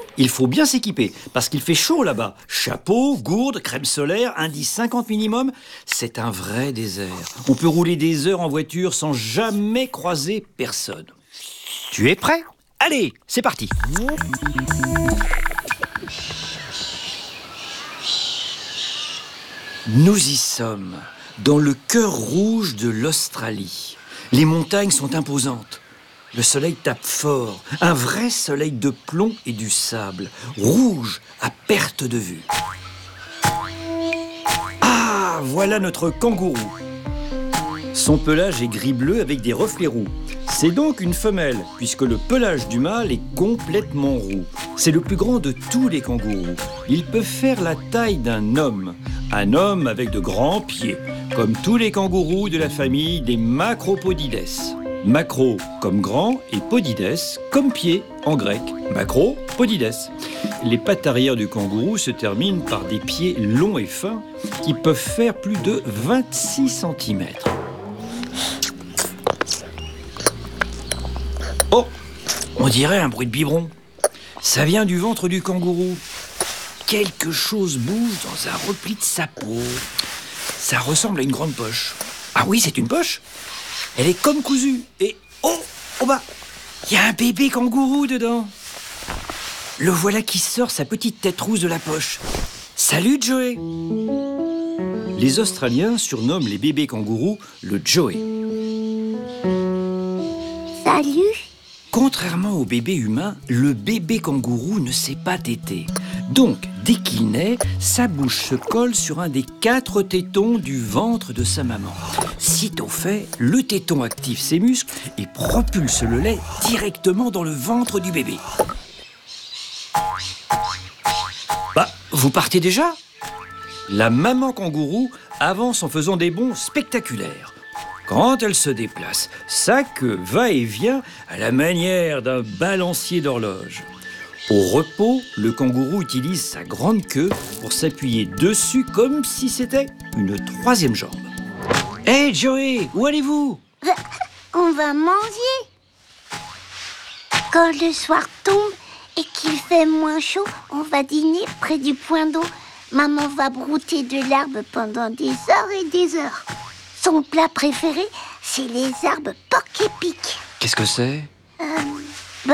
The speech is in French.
Il faut bien s'équiper, parce qu'il fait chaud là-bas. Chapeau, gourde, crème solaire, indice 50 minimum. C'est un vrai désert. On peut rouler des heures en voiture sans jamais croiser personne. Tu es prêt ? Allez, c'est parti. Nous y sommes, dans le cœur rouge de l'Australie. Les montagnes sont imposantes. Le soleil tape fort, un vrai soleil de plomb et du sable, rouge à perte de vue. Ah, voilà notre kangourou. Son pelage est gris-bleu avec des reflets roux. C'est donc une femelle, puisque le pelage du mâle est complètement roux. C'est le plus grand de tous les kangourous. Il peut faire la taille d'un homme. Un homme avec de grands pieds, comme tous les kangourous de la famille des Macropodides. Macro comme grand et podides comme pied en grec. Macropodides. Les pattes arrière du kangourou se terminent par des pieds longs et fins qui peuvent faire plus de 26 cm. Oh, on dirait un bruit de biberon. Ça vient du ventre du kangourou. Quelque chose bouge dans un repli de sa peau. Ça ressemble à une grande poche. Ah oui, c'est une poche. Elle est comme cousue. Et oh bah, il y a un bébé kangourou dedans. Le voilà qui sort sa petite tête rouge de la poche. Salut Joey. Les Australiens surnomment les bébés kangourous le Joey. Salut. Contrairement au bébé humain, le bébé kangourou ne sait pas téter. Donc, dès qu'il naît, sa bouche se colle sur un des 4 tétons du ventre de sa maman. Sitôt fait, le téton active ses muscles et propulse le lait directement dans le ventre du bébé. Bah, vous partez déjà ? La maman kangourou avance en faisant des bonds spectaculaires. Quand elle se déplace, sa queue va et vient à la manière d'un balancier d'horloge. Au repos, le kangourou utilise sa grande queue pour s'appuyer dessus comme si c'était une 3e jambe. Hé Joey, où allez-vous ? On va manger. Quand le soir tombe et qu'il fait moins chaud, on va dîner près du point d'eau. Maman va brouter de l'herbe pendant des heures et des heures. Son plat préféré, c'est les herbes porc-épic. Qu'est-ce que c'est ?